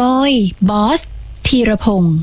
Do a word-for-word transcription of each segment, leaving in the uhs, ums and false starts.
ยบอสธีรพงศ์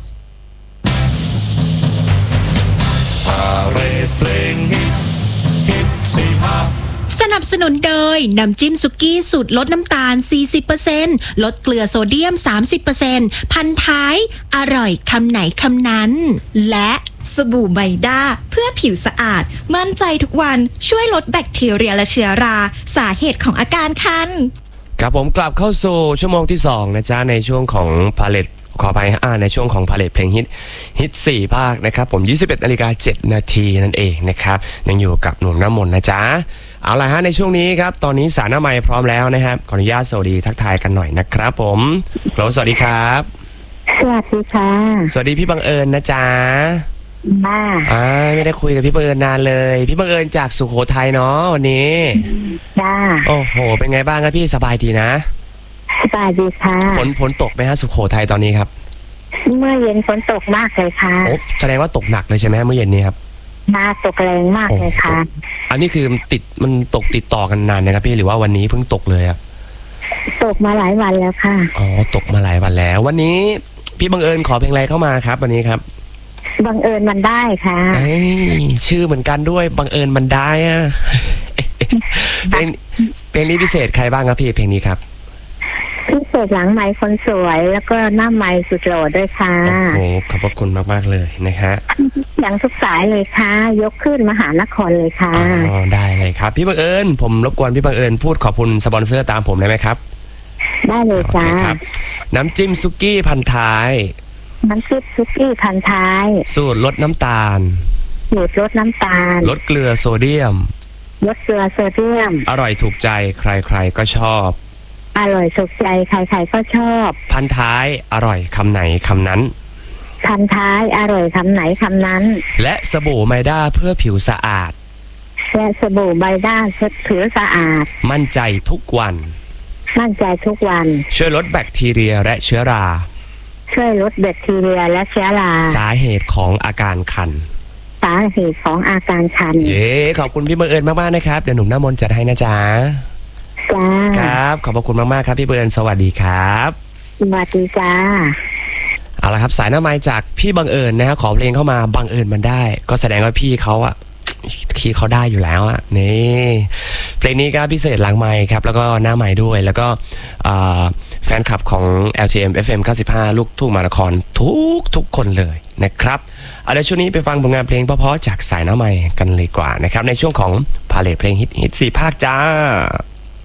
สนับสนุนโดยน้ำจิ้มสุกี้สูตรลดน้ำตาล สี่สิบเปอร์เซ็นต์ ลดเกลือโซเดียม สามสิบเปอร์เซ็นต์ พันท้ายอร่อยคำไหนคำนั้นและสบู่ไบด้าเพื่อผิวสะอาดมั่นใจทุกวันช่วยลดแบคทีเรียและเชื้อราสาเหตุของอาการคันครับผมกลับเข้าสู่ชั่วโมงที่สองนะจ๊ะในช่วงของพาเลตขอไปอ่าในช่วงของพาเลตเพลงฮิตฮิตสี่ภาคนะครับผมยี่สิบเอ็ดนาฬิกาเจ็ดนาทีนั่นเองนะครับยังอยู่กับหนุ่มน้ำมนต์นะจ๊ะเอาล่ะฮะในช่วงนี้ครับตอนนี้สารหน้าไมค์พร้อมแล้วนะครับขออนุญาตสวัสดีทักทายกันหน่อยนะครับผมโหลสวัสดีครับสวัสดีค่ะสวัสดีพี่บังเอิญนะจ๊ะมาอ่าไม่ได้คุยกับพี่บังเอิญนานเลยพี่บังเอิญจากสุโขทัยเนาะวันนี้จ้าโอ้โหเป็นไงบ้างครับพี่สบายดีนะสบายดีค่ะฝนฝนตกไหมฮะสุโขทัยตอนนี้ครับเมื่อเย็นฝนตกมากเลยค่ะโอ้แสดงว่าตกหนักเลยใช่ไหมเมื่อเย็นนี้ครับมาตกแรงมากเลยค่ะอันนี้คือติดมันตกติดต่อกันนานนะครับพี่หรือว่าวันนี้เพิ่งตกเลยครับตกมาหลายวันแล้วค่ะอ๋อตกมาหลายวันแล้ววันนี้พี่บังเอิญขอเพลงอะไรเข้ามาครับวันนี้ครับบังเอิญมันได้ค่ะชื่อเหมือนกันด้วยบังเอิญมันได้อะเพลงเพลงนี้พิเศษใครบ้างครับพี่เพลงนี้ครับพิเศษหลังไมค์คนสวยแล้วก็หน้าไมค์สุดหล่อด้วยค่ะโอ้โหขอบพระคุณมากๆเลยนะฮะอย่างทุกสายเลยค่ะยกขึ้นมหานครเลยค่ะอ๋อได้เลยครับพี่บังเอิญผมรบกวนพี่บังเอิญพูดขอบคุณสปอนเซอร์ตามผมได้ไหมครับได้เลยจ้าน้ำจิ้มซุกี้พันท้ายน้ำจิ้มซุกี้พันท้ายสูตรลดน้ำตาลสูตรลดน้ำตาลลดเกลือโซเดียมลดเกลือโซเดียมอร่อยถูกใจใครๆก็ชอบอร่อยถูกใจใครๆก็ชอบพันท้ายอร่อยคำไหนคำนั้นพันท้ายอร่อยคำไหนคำนั้นและสบู่ไมด้าเพื่อผิวสะอาดและสบู่ไมด้าเพื่อผิวสะอาดมั่นใจทุกวันมั่นใจทุกวันช่วยลดแบคทีเรียและเชื้อราช่วยลดแบคทีเรียและเชื้อราสาเหตุของอาการคันสาเหตุของอาการคันเย้ขอบคุณพี่บังเอิญมากๆนะครับเดี๋ยวหนุ่มน้ำมนต์จัดให้นะจ๊ะจ้าครับขอบพระคุณมากๆครับพี่บังเอิญสวัสดีครับสวัสดีจ้าเอาละครับสายหน้าไมค์จากพี่บังเอิญนะฮะขอเพลงเข้ามาบังเอิญมันได้ก็แสดงว่าพี่เขาอะคีย์เขาได้อยู่แล้วอะนี่เพลงนี้ก็พิเศษหลังไมค์ครับแล้วก็หน้าไมค์ด้วยแล้วก็แฟนคลับของ แอล ที เอ็ม เอฟ เอ็ม เก้าสิบห้าลูกทุ่งมหานครทุกทุกคนเลยนะครับเอาเดี๋ยวช่วงนี้ไปฟังผลงานเพลงเพราะๆจากสายหน้าไมค์กันเลยกว่านะครับในช่วงของพาเลทเพลงฮิตฮิตสี่ภาคจ้า